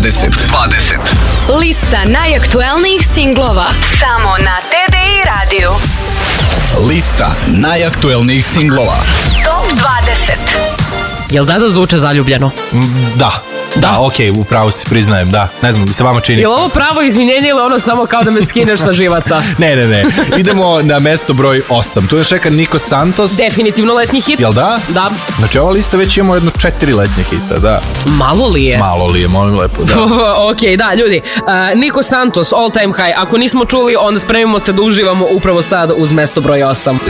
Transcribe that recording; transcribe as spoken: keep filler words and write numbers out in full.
dvadeset. dvadeset. Lista najaktuelnijih singlova samo na T D I radiju. Lista najaktuelnijih singlova. Top dvadeset. Jel da da zvuče zaljubljeno? Da. Da, okej, okay, upravo si, priznajem, da. Ne znam, mi se vama čini. Je li ovo pravo izvinjenje ili ono samo kao da me skineš sa živaca? Ne, ne, ne. Idemo na mesto broj osam. Tu nas čeka Niko Santos. Definitivno letnji hit. Jel da? Da. Znači, ova lista već imamo jedno četiri letnje hita, da. Malo li je? Malo li je, molim lepo, da. Ok, da, ljudi. Uh, Niko Santos, All Time High. Ako nismo čuli, onda spremimo se da uživamo upravo sad uz mesto broj osam.